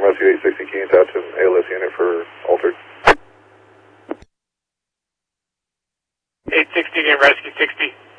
Rescue 860, can you attach an ALS unit for altered? 860 to Rescue 60.